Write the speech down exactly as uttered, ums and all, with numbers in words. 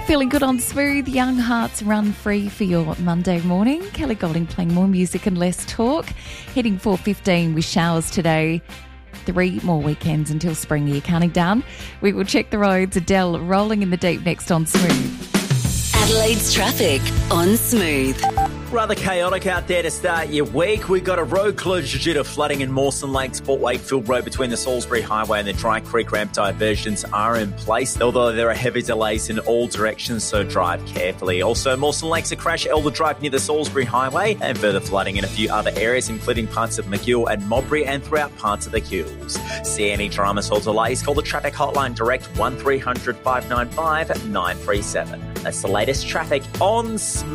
Feeling good on Smooth, Young Hearts Run Free for your Monday morning. Kelly Golding playing more music and less talk. Hitting four fifteen with showers today. Three more weekends until spring here, counting down. We will check the roads. Adele rolling in the deep next on Smooth. Adelaide's traffic on Smooth. Rather chaotic out there to start your week. We've got a road closure due to flooding in Mawson Lakes, Port Wakefield Road between the Salisbury Highway and the Dry Creek ramp. Diversions are in place, although there are heavy delays in all directions, so drive carefully. Also, Mawson Lakes, a crash Elder Drive near the Salisbury Highway, and further flooding in a few other areas, including parts of McGill and Modbury and throughout parts of the Hills. See any dramas or delays, call the traffic hotline direct one three hundred, five nine five, nine three seven. That's the latest traffic on Smooth.